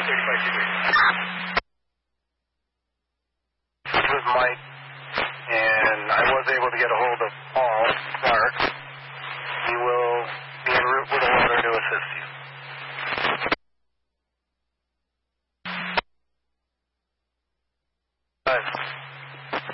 This is Mike, and I was able to get a hold of Paul Clark.